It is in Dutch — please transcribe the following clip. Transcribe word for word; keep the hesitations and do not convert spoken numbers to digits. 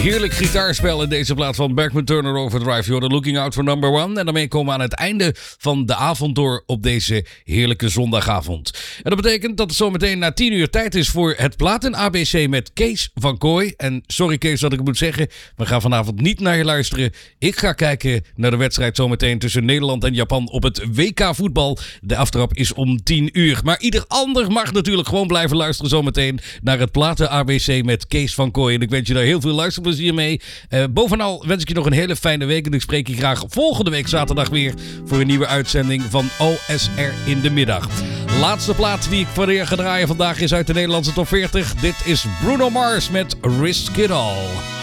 Heerlijk gitaarspel in deze plaat van Bachman Turner Overdrive. You're looking out for number one. En daarmee komen we aan het einde van de avond door op deze heerlijke zondagavond. En dat betekent dat het zometeen na tien uur tijd is voor het Platen A B C met Kees van Kooi. En sorry Kees dat ik het moet zeggen, we gaan vanavond niet naar je luisteren. Ik ga kijken naar de wedstrijd zometeen tussen Nederland en Japan op het W K voetbal. De aftrap is om tien uur. Maar ieder ander mag natuurlijk gewoon blijven luisteren zometeen naar het Platen A B C met Kees van Kooi. En ik wens je daar heel veel luisterplezier mee. Uh, bovenal wens ik je nog een hele fijne week. En ik spreek je graag volgende week zaterdag weer voor een nieuwe uitzending van O S R in de middag. Laatste plaat die ik voor je ga draaien vandaag is uit de Nederlandse top veertig. Dit is Bruno Mars met Risk It All.